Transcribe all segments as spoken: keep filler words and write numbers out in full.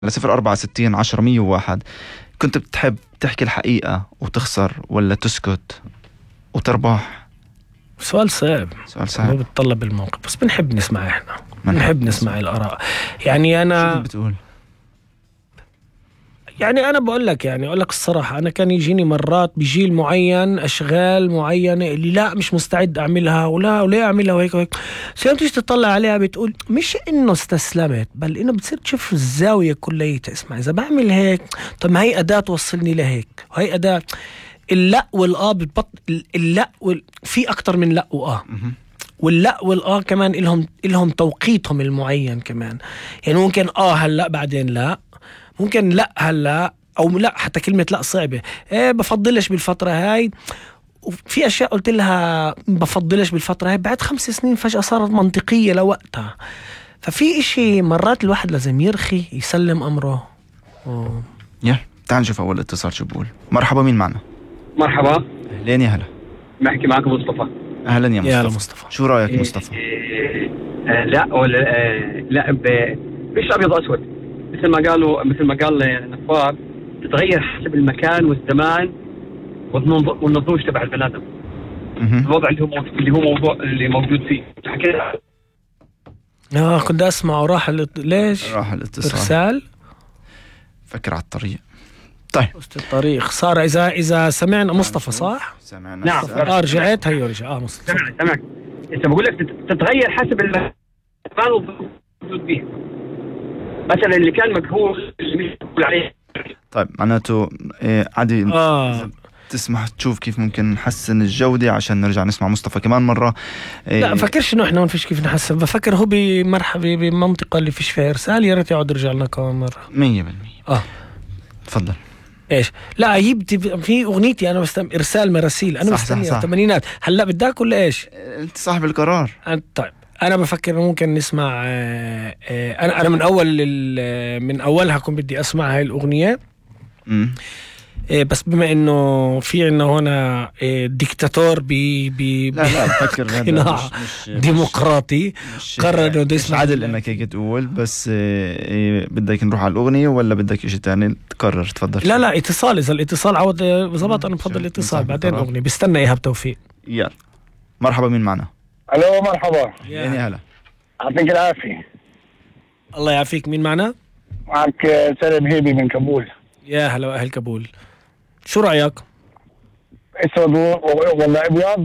لصفر أربعة ستين عشرة مية وواحد. كنت بتحب تحكي الحقيقة وتخسر ولا تسكت وتربح؟ سؤال صعب، سؤال صعب، ما بتطلب الموقف، بس بنحب نسمع. احنا بنحب نسمع الآراء. يعني أنا شو بتقول؟ يعني أنا بقول لك يعني أقول لك الصراحة، أنا كان يجيني مرات بجيل معين أشغال معينة اللي لا مش مستعد أعملها ولا ولا أعملها وهيك وهيك. سيما تيجي تطلع عليها بتقول مش إنه استسلمت، بل إنه بتصير تشوف الزاوية كليتها. اسمع، إذا بعمل هيك طب ما هي أداة توصلني لهيك، وهي أداة اللا والآ بتبط اللا وال... في أكتر من لا وآ، واللا والآ كمان إلهم إلهم توقيتهم المعين كمان. يعني ممكن آه هلا بعدين لا، ممكن لا هلا، او لا حتى كلمه لا صعبه. ايه بفضلش بالفتره هاي، وفي اشياء قلت لها بفضلش بالفتره هاي بعد خمس سنين فجاه صارت منطقيه لوقتها. ففي اشي مرات الواحد لازم يرخي يسلم امره. أوه. يلا تعال نشوف اول اتصال شو بقول. مرحبا، مين معنا؟ مرحبا، اهلين يا هلا. بحكي معك مصطفى. اهلا يا مصطفى. يا مصطفى، شو رايك مصطفى؟ إيه آه لا ولا آه لا ب- مش ابيض اسود، مثل ما قالوا مثل ما قال نفار، تتغير حسب المكان والزمان والنظ- والنضوج تبع البني ادم. مهم. الوضع اللي هو موجود اللي هو موضوع اللي موجود فيه حكينا. اه كنت اسمع وراح الات... ليش راح الاتصال، ارسال فكر على الطريق. طيب وسط الطريق خساره. اذا اذا سمعنا مصطفى صح؟ سمعنا. نعم. اه رجعت، هيو رجع. اه مصطفى سمعك سمعك انت بقول لك تت- تتغير حسب المكان والظروف فيه. مثلا اللي كان مجهول اللي مش مقبول عليه. طيب معناته إيه عادي اه تسمح تشوف كيف ممكن نحسن الجودة عشان نرجع نسمع مصطفى كمان مرة؟ إيه لا بفكرش انه احنا ما فيش كيف نحسن، بفكر هو بمرحبا بمنطقه اللي فيش فيها ارسال، يا ريت يقعد يرجع لنا كمان مره. مية بالمية. اه تفضل. ايش؟ لا هي بت- في اغنيتي انا بستم ارسال مراسيل، انا صح، صح، مستني صح. الثمانينات. هلا بدك ولا ايش؟ انت صاحب القرار. أنت طيب انا بفكر ممكن نسمع. آه، آه، انا انا من اول ال- من اولها كنت بدي اسمع هاي الاغنيه. امم آه، بس بما انه في عندنا هنا آه، ديكتاتور بي بي لا لا بفكر هذا قناع مش مش ديمقراطي مش قرر انه بده مش يسمع. عادل انك هيك تقول، بس إيه إيه بدك نروح على الاغنية ولا بدك اشي تاني؟ تقرر، تفضل. لا لا اتصال، اذا الاتصال عود آه، زبط انا بفضل شو، الاتصال صاحب بعدين القرار. اغنيه. بستنى ايهاب توفيق. يلا مرحبا، مين معنا؟ الو مرحبا، يعني هلا. يعطيك العافيه. الله يعافيك، مين معنا؟ معك سالم هيبي من كابول. يا هلا واهل كابول، شو رايك؟ اسود ولا ابيض؟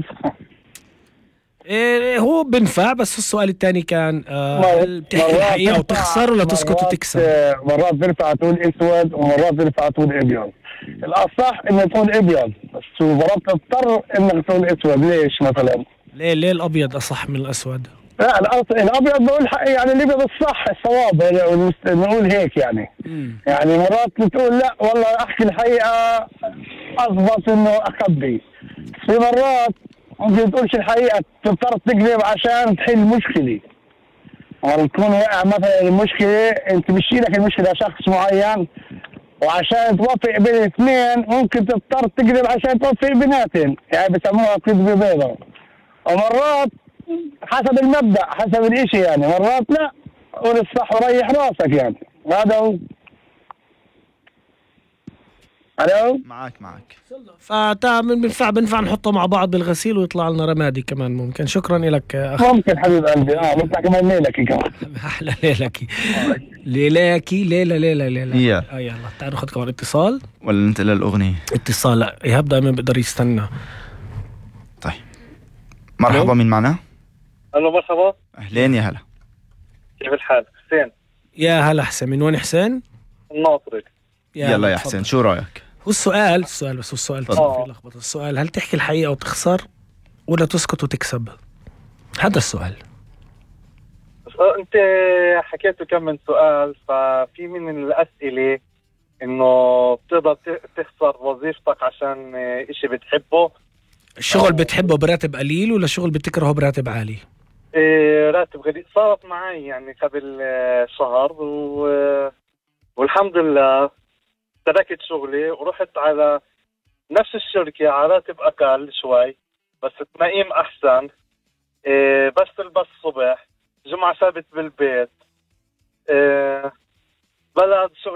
إيه هو بنفع، بس السؤال الثاني كان آه هل بتحكي مرات الحقيقه بنفع- وتخسر ولا تسكت مرات- وتكسب؟ مرات بنفع تقول اسود ومرات بنفع تقول ابيض. الاصح انه تقول ابيض، بس مرات تضطر انك تقول اسود. ليش مثلا؟ ليه ليه الابيض اصح من الاسود؟ لا الأص- الابيض بقول حق، يعني الابيض الصح الصواب، يعني نقول هيك يعني. مم. يعني مرات بتقول لا والله احكي الحقيقه اضبط انه اخبي. في مرات ممكن تقولش الحقيقه تضطر تكذب عشان تحل مشكله. يعني تكون واقع مثلا المشكله، انت بتشيلك المشكله شخص معين، وعشان توفق بين الاثنين ممكن تضطر تكذب عشان توفق بيناتهم، يعني بسموها كذبه بيضاء. ومرات حسب المبدا حسب الاشي، يعني مرات لا قول الصح وريح راسك، يعني هذا هو. الو معك معك. فتعمل بنفع بنفع نحطه مع بعض بالغسيل ويطلع لنا رمادي كمان ممكن. شكرا لك يا اخ. ممكن حبيب قلبي. اه بس كمان ليلك كمان. احلى ليلكي ليلكي ليلة ليلة ليلة. يلا. اه يلا تعال ناخذ كمان اتصال. ولا انت للاغنية؟ اتصال، لا ايهاب دائما بيقدر يستنى. طيب مرحبا، ألو؟ مين معنا؟ الو مرحبا، اهلين يا هلا. كيف الحال؟ حسين يا هلا حسين، من وين حسين؟ الناطري. يلا يا تفضل. حسين، شو رايك؟ هو السؤال السؤال بس هو السؤال تفضل. في لخبطة. السؤال هل تحكي الحقيقة وتخسر ولا تسكت وتكسب؟ هذا السؤال. بس انت حكيت كم من سؤال، ففي من الاسئله انه بتقدر ت- تخسر وظيفتك عشان اشي بتحبه. الشغل بتحبه براتب قليل ولا شغل بتكرهه براتب عالي؟ إيه راتب غلي. صارت معي يعني قبل آه، شهر و... والحمد لله تركت شغلي ورحت على نفس الشركة على راتب أقل شوي، بس تنقيم أحسن. إيه بس تلبس الصبح، جمعة سبت بالبيت. إيه بلد